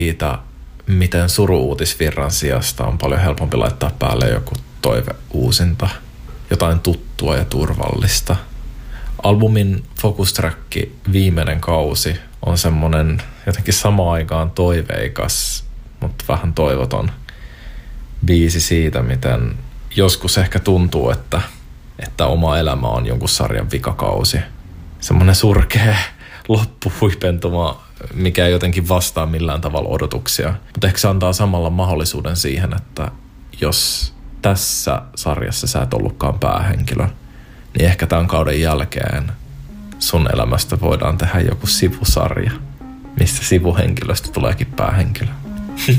siitä, miten suru-uutisvirran sijasta on paljon helpompi laittaa päälle joku toiveuusinta, jotain tuttua ja turvallista. Albumin fokustrack Viimeinen kausi on semmonen jotenkin samaan aikaan toiveikas, mutta vähän toivoton biisi siitä, miten joskus ehkä tuntuu, että oma elämä on jonkun sarjan vikakausi. Semmoinen surkea loppuhuipentuma, mikä ei jotenkin vastaa millään tavalla odotuksia. Mutta ehkä se antaa samalla mahdollisuuden siihen, että jos tässä sarjassa sä et ollutkaan päähenkilö, niin ehkä tämän kauden jälkeen sun elämästä voidaan tehdä joku sivusarja, missä sivuhenkilöstä tuleekin päähenkilö.